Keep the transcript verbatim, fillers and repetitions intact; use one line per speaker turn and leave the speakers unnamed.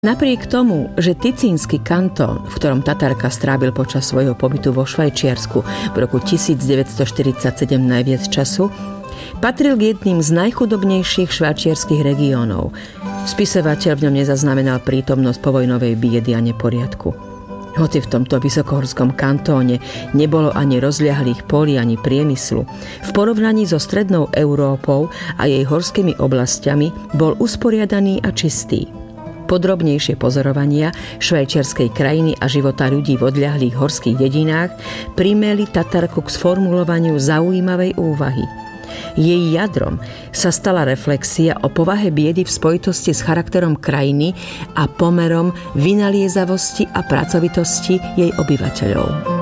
Napriek tomu, že Ticínsky kantón, v ktorom Tatarka strábil počas svojho pobytu vo Švajčiarsku v roku tisícdeväťstoštyridsaťsedem najviac času, patril k jedným z najchudobnejších švajčiarskych regiónov. Spisovateľ v ňom nezaznamenal prítomnosť povojnovej biedy a neporiadku. Hoci v tomto vysokohorskom kantóne nebolo ani rozľahlých polí, ani priemyslu, v porovnaní so strednou Európou a jej horskými oblastiami bol usporiadaný a čistý. Podrobnejšie pozorovania švajčiarskej krajiny a života ľudí v odľahlých horských dedinách primeli Tatarku k sformulovaniu zaujímavej úvahy. Jej jadrom sa stala reflexia o povahe biedy v spojitosti s charakterom krajiny a pomerom vynaliezavosti a pracovitosti jej obyvateľov.